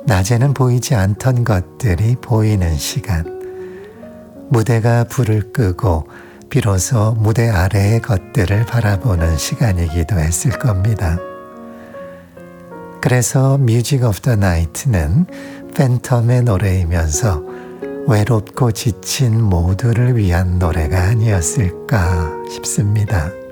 낮에는 보이지 않던 것들이 보이는 시간, 무대가 불을 끄고 비로소 무대 아래의 것들을 바라보는 시간이기도 했을 겁니다. 그래서 뮤직 오브 더 나이트는 팬텀의 노래이면서 외롭고 지친 모두를 위한 노래가 아니었을까 싶습니다.